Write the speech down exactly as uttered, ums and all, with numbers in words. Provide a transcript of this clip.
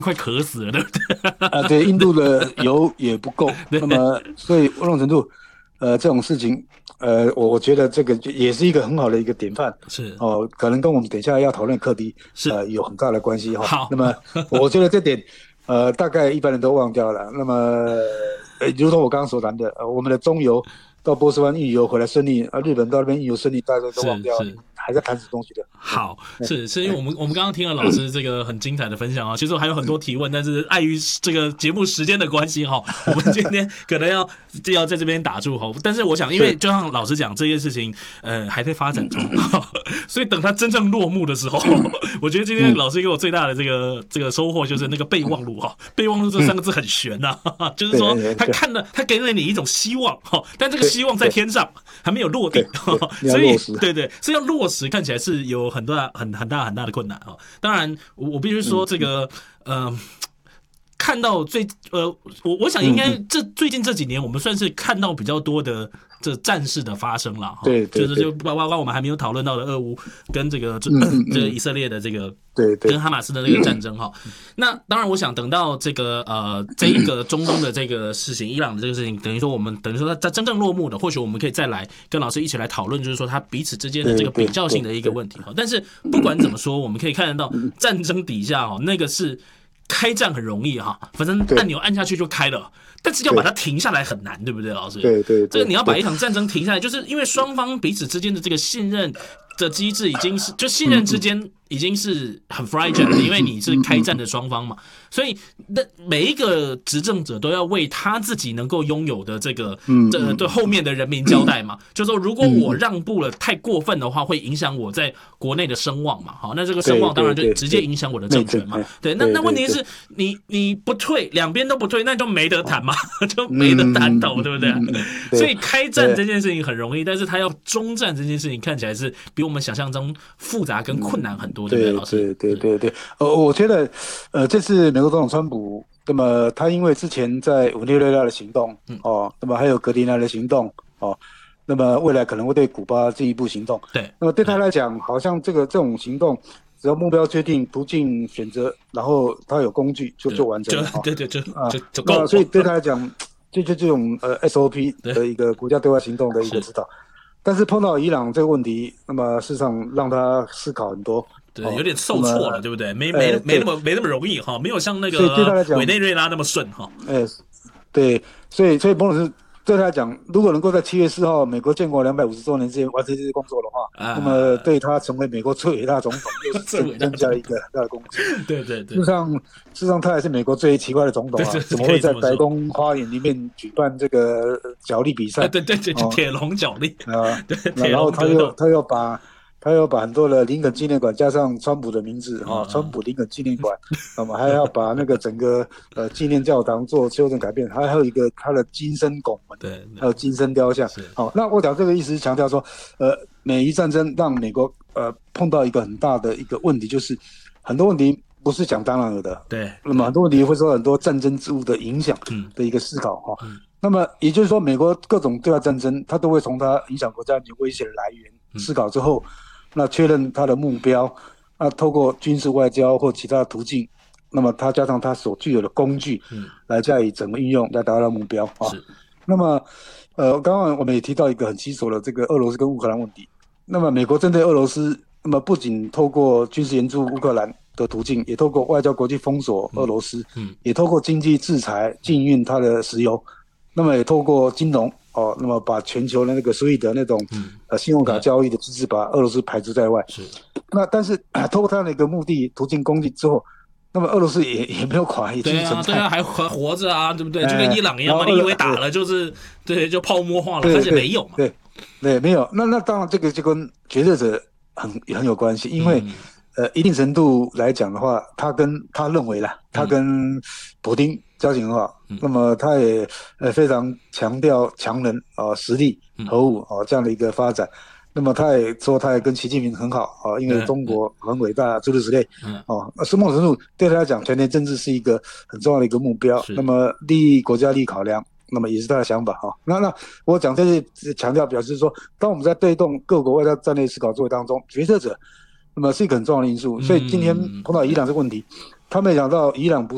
快渴死了，对不对？ 啊，对，印度的油也不够，那么所以某种程度，呃，这种事情，呃，我我觉得这个就也是一个很好的一个典范， 是哦，可能跟我们等一下要讨论课题， 是， 呃，有很大的关系哈、哦。 好， 那么我觉得这点，呃，大概一般人都忘掉了。那么，呃，如同我刚刚所谈的，呃，我们的中油到波斯湾运油回来顺利，啊，日本到那边运油顺利，大家都忘掉，你是是。 还在谈什么东西的？ 好， 哎是是因为哎我们我们刚刚听了老师这个很精彩的分享啊，其实我还有很多提问，但是碍于这个节目时间的关系哈，我们今天可能要就要在这边打住哈。但是我想，因为就像老师讲这件事情，呃，还在发展中，所以等它真正落幕的时候，我觉得今天老师给我最大的这个这个收获就是那个备忘录哈，备忘录这三个字很悬呐、啊，就是说他看了他给了你一种希望哈，但这个希望在天上还没有落地，所以对对，所以要落实看起来是有很大很很大很大的困难啊。当然，我我必须说这个，嗯、呃。看到最呃，我我想应该这最近这几年，我们算是看到比较多的这战事的发生了哈。 对对， 就是就包括我们还没有讨论到的俄乌跟这个这、嗯、这个以色列的这个对对跟哈马斯的这个战争哈。那当然，我想等到这个呃这一个中东的这个事情，伊朗的这个事情，等于说我们等于说它真正落幕的，或许我们可以再来跟老师一起来讨论，就是说它彼此之间的这个比较性的一个问题哈。但是不管怎么说，我们可以看得到战争底下哈那个是。开战很容易哈，反正按钮按下去就开了，但是要把它停下来很难，对不对，老师？ 对 对, 对， 这个你要把一场战争停下来，就是因为双方彼此之间的这个信任的机制已经是，就信任之间已经是很 fragile 的，因为你是开战的双方嘛，所以那每一个执政者都要为他自己能够拥有的这个，这对后面的人民交代嘛，就说如果我让步了太过分的话，会影响我在国内的声望嘛，好，那这个声望当然就直接影响我的政权嘛，对，那那问题是你你不退，两边都不退，那就没得谈嘛，就没得谈头，对不对？所以开战这件事情很容易，但是他要终战这件事情看起来是比我们想象中复杂跟困难很多，对不对，老师？ 对对对对，呃，我觉得，呃，这次美国总统川普，那么他因为之前在委内瑞拉的行动，哦，那么还有格林兰的行动，哦，那么未来可能会对古巴进一步行动， 对， 那么对他来讲，好像这个这种行动，只要目标确定、途径选择，然后他有工具就就完成了， 对对对， 啊， 就就够了。 所以对他来讲，就就这种呃 S O P 的一个国家对外行动的一个指导。但是碰到伊朗这个问题，那么事实上让他思考很多， 对，有点受挫了，对不对？没没没那么没那么容易哈，没有像那个委内瑞拉那么顺哈。 哎，对，所以所以某种是对他来讲，如果能够在七月四号美国建国两百五十周年之前完成这些工作的话， 啊、 那么对他成为美国最伟大的总统又是增加一个很大的贡献。 对对对， 事实上，事实上他还是美国最奇怪的总统啊！怎么会在白宫花园里面举办这个角力比赛？ 对对对，铁笼角力啊，然后他又他又把。他要把很多的林肯纪念馆加上川普的名字哈、哦，川普林肯纪念馆，那么还要把那个整个呃纪念教堂做修正改变，还还有一个他的金身拱门， 对， 还有金身雕像。好、哦，那我讲这个意思是强调说，呃，美伊战争让美国呃碰到一个很大的一个问题，就是很多问题不是讲当然有的， 对， 那么很多问题会受到很多战争之物的影响的一个思考哈、哦嗯。那么也就是说，美国各种对外战争，它都会从它影响国家安全威胁的来源思考之后。嗯，那确认他的目标，那透过军事外交或其他的途径，那么他加上他所具有的工具，嗯，来加以整个运用，来达到目标啊。那么，呃，刚刚我们也提到一个很棘手的这个俄罗斯跟乌克兰问题。那么，美国针对俄罗斯，那么不仅透过军事援助乌克兰的途径，也透过外交国际封锁俄罗斯，嗯，嗯也透过经济制裁禁运它的石油，那么也透过金融。哦，那么把全球的那个所谓的那种、嗯、呃信用卡交易的机制，把俄罗斯排除在外。是。那但是透过他那个目的途径工具之后，那么俄罗斯也也没有垮，也继续存在。 对啊，对啊，还还活着啊，对不对？就跟伊朗一样嘛，你以为打了就是对就泡沫化了，但是没有嘛。 对对，没有。那那当然，这个就跟决策者很很有关系，因为、嗯、呃一定程度来讲的话，他跟他认为啦，他跟普丁。交情很好，那么他也呃非常强调强人啊、呃、实力核武啊、呃、这样的一个发展，那么他也说他也跟习近平很好啊、呃，因为中国很伟大，诸如此类哦。那某种程度对他来讲，全球政治是一个很重要的一个目标，那么利益国家利益考量，那么也是他的想法哈、哦。那那我讲这些强调表示说，当我们在推动各国外交战略思考作为当中，决策者那么是一个很重要的因素。所以今天碰到伊朗这个问题，他没想到伊朗不